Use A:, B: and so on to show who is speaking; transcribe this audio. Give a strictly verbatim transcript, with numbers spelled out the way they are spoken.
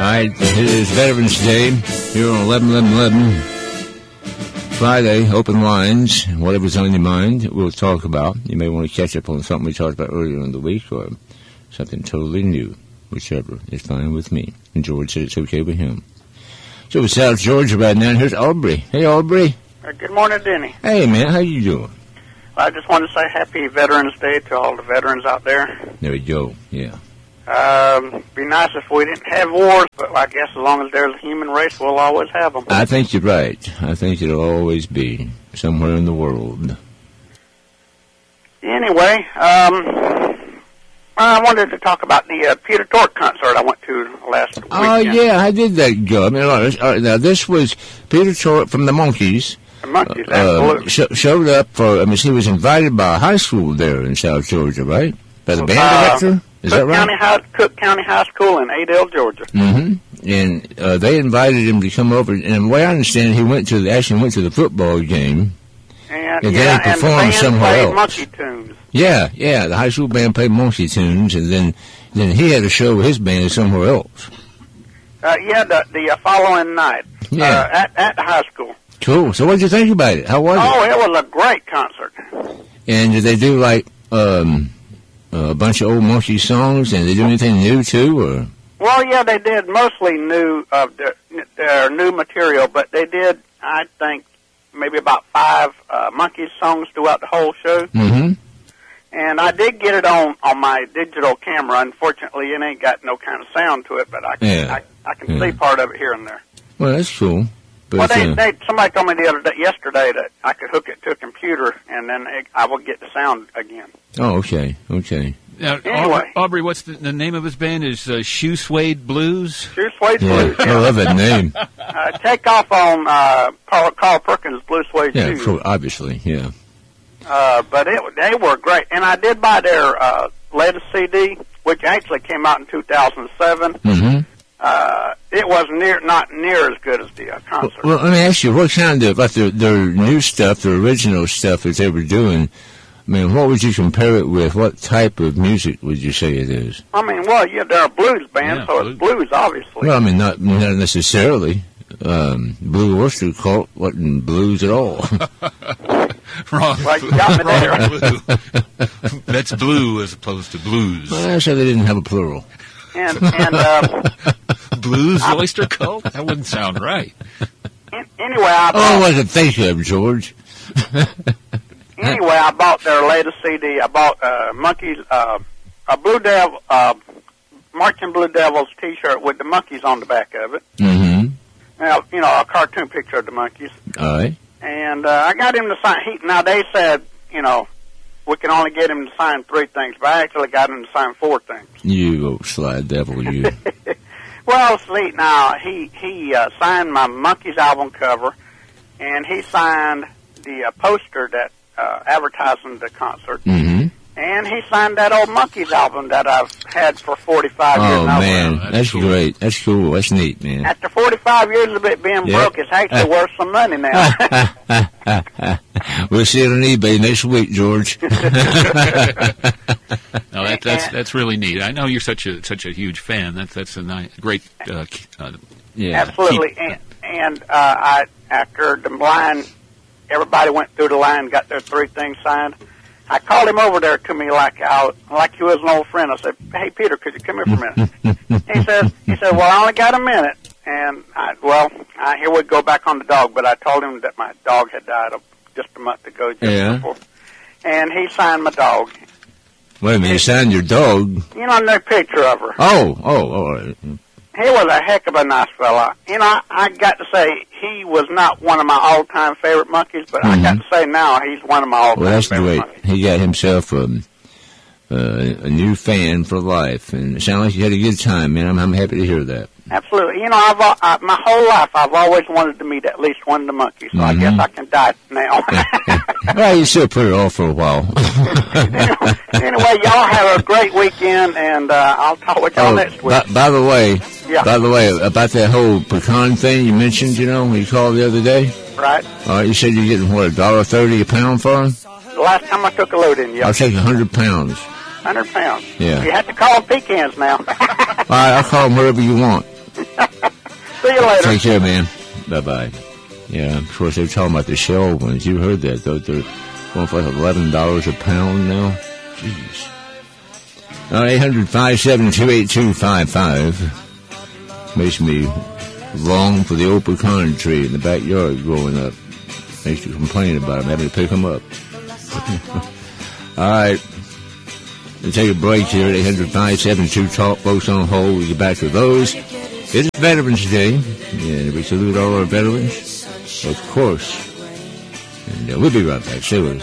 A: right, it is Veterans Day here on eleven eleven eleven. Friday, open lines. Whatever's on your mind, we'll talk about. You may want to catch up on something we talked about earlier in the week or something totally new. Whichever is fine with me. And George said it's okay with him. So it's South Georgia right now. Here's Aubrey. Hey, Aubrey.
B: Uh, good morning, Denny.
A: Hey, man. How you doing?
B: I just want to say Happy Veterans Day to all the veterans out there.
A: There we go. Yeah.
B: Um, be nice if we didn't have wars, but I guess as long as there's a human race, we'll always have them.
A: I think you're right. I think it'll always be somewhere in the world.
B: Anyway, um, I wanted to talk about the uh, Peter Tork concert I went to last week.
A: Oh, yeah, I did that go. I mean, all right, all right, now, this was Peter Tork from the Monkees.
B: The Monkees,
A: uh,
B: absolutely.
A: Sh- showed up for, I mean, he was invited by a high school there in South Georgia, right? By the band
B: Uh,
A: director? Is
B: Cook
A: that right?
B: County High, Cook County High School in Adel, Georgia.
A: Mm-hmm. And uh, they invited him to come over. And the way I understand it, he went to the, actually went to the football game.
B: And,
A: And
B: yeah,
A: then
B: and the
A: performed
B: band
A: somewhere
B: played
A: else.
B: monkey tunes.
A: Yeah, yeah. The high school band played monkey tunes, and then then he had a show with his band somewhere else.
B: Uh, yeah, the, the uh, following night
A: Yeah.
B: uh, at, at the high school.
A: Cool. So what did you think about it? How was
B: Oh,
A: it?
B: it was a great concert.
A: And did they do like um, a bunch of old monkey songs? And did they do anything new too, or?
B: Well, yeah, they did mostly new of their, their new material, but they did, I think, maybe about five uh, Monkees songs throughout the whole show.
A: Mm-hmm.
B: And I did get it on, on my digital camera. Unfortunately, it ain't got no kind of sound to it, but I can,
A: Yeah.
B: I, I can
A: Yeah.
B: see part of it here and there.
A: Well, that's cool. But,
B: Well, they,
A: uh,
B: they, somebody told me the other day, yesterday, that I could hook it to a computer and then it, I would get the sound again.
A: oh, okay, okay.
C: Now,
B: Anyway.
C: Aubrey, what's the, the name of his band? Is uh, Shoe Suede Blues?
B: Shoe Suede
A: Yeah,
B: Blues.
A: I love that name.
B: Uh, take off on uh, Carl, Carl Perkins' Blue Suede
A: Yeah,
B: Shoes.
A: pro- obviously, yeah.
B: Uh, but it, they were great. And I did buy their uh, latest C D, which actually came out in two thousand seven.
A: Mm-hmm.
B: Uh, it was near, not near as good as the uh,
A: Well,
B: concert.
A: well, let me ask you, what kind of, like their, their new stuff, their original stuff that they were doing, I mean, what would you compare it with? What type of music would you say it is?
B: I mean, well, yeah, they're a blues band,
C: Yeah,
B: so
C: blues.
B: it's blues, obviously.
A: Well, I mean, not, not necessarily. Um, Blue Oyster Cult wasn't blues at all.
C: Wrong.
B: Well, you got me there.
C: Wrong blue. That's blue as opposed to blues.
A: Well, I said they didn't have a plural.
B: And, and uh,
C: Blues Oyster Cult? That wouldn't sound right.
B: an- anyway, I
A: Oh,
B: bought,
A: I could think of, George.
B: anyway, I bought their latest C D. I bought uh, Monkeys, uh, a Blue Devil, uh, Marching Blue Devils T-shirt with the monkeys on the back of it.
A: Mm-hmm.
B: Now, you know, a cartoon picture of the monkeys.
A: All right.
B: And uh, I got him to sign. He, now, they said, you know, we can only get him to sign three things, but I actually got him to sign four things.
A: You old slide devil, you.
B: Well, see, now, he, he uh, signed my Monkeys album cover, and he signed the uh, poster that uh, advertising the concert.
A: Mm-hmm.
B: And he signed that old Monkeys album that I've had for forty-five years
A: Oh,
B: now.
A: man.
C: That's
A: That's
C: cool.
A: great. That's cool. That's neat, man.
B: After forty-five years of it being
A: Yeah.
B: broke, it's actually worth some money now.
A: We'll see it on eBay next week, George.
C: No, that, that's that's really neat. I know you're such a such a huge fan. That's that's a nice, great. Uh, uh,
A: Yeah.
B: Absolutely. And, and uh, I, after the line, everybody went through the line, got their three things signed. I called him over there to me like I, like he was an old friend. I said, "Hey, Peter, could you come here for a minute?" he says, "He said, well, I only got a minute." And I, well, I, here we go back on the dog. But I told him that my dog had died a, just a month ago, just
A: Yeah.
B: before, and he signed my dog.
A: Wait a minute. You signed your dog.
B: You know, no picture of her.
A: Oh, oh, all right.
B: He was a heck of a nice fella. You know, I, I got to say, he was not one of my all-time favorite monkeys, but I got to say now he's one of my all-time
A: Well, that's
B: favorite
A: great.
B: monkeys.
A: He got himself um, uh, a new fan for life, and it sounds like you had a good time, man. I'm, I'm happy to hear that.
B: Absolutely. You know, I've al- I, my whole life I've always wanted to meet at least one of the monkeys, so I
A: Mhm.
B: guess I can die now.
A: Well, you still put it off for a while.
B: anyway, anyway, y'all have a great weekend, and uh, I'll talk with y'all
A: Oh,
B: next week.
A: by, by the way,
B: Yeah.
A: by the way, about that whole pecan thing you mentioned, you know, when you called the other day,
B: Right?
A: uh, you said you're getting, what, a dollar thirty a pound for them?
B: The last time I took a load in, yeah,
A: I'll take a hundred pounds.
B: one hundred pounds.
A: Yeah.
B: You have to call them pecans now.
A: All right, I'll call them whatever you want.
B: See you later.
A: Take care, man. Bye-bye. Yeah, of course, they're talking about the shell ones. You heard that, though. They're going for like eleven dollars a pound now. Jeez. All right, eight hundred, five seven two, eight two five five. Makes me long for the old pecan tree in the backyard growing up. Makes you complain about them, having to pick them up. All right. We'll take a break here at eight hundred, five seven two, talk. Folks on hold. We'll get back to those. It is Veterans Day, and we salute all our veterans, of course. And uh, we'll be right back. Stay with us.